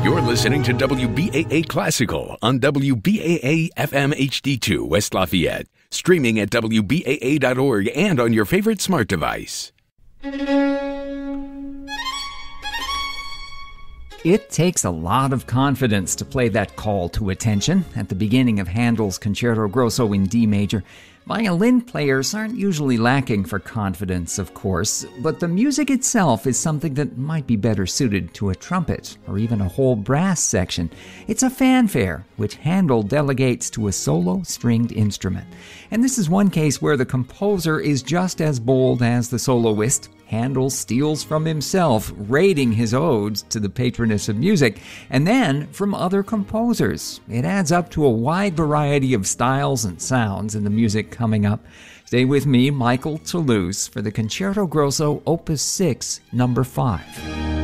You're listening to WBAA Classical on WBAA FM HD2 West Lafayette, streaming at WBAA.org and on your favorite smart device. It takes a lot of confidence to play that call to attention at the beginning of Handel's Concerto Grosso in D major. Violin players aren't usually lacking for confidence, of course, but the music itself is something that might be better suited to a trumpet or even a whole brass section. It's a fanfare, which Handel delegates to a solo stringed instrument. And this is one case where the composer is just as bold as the soloist. Handel steals from himself, rating his odes to the patroness of music, and then from other composers. It adds up to a wide variety of styles and sounds in the music coming up. Stay with me, Michael Toulouse, for the Concerto Grosso, Opus 6, number 5.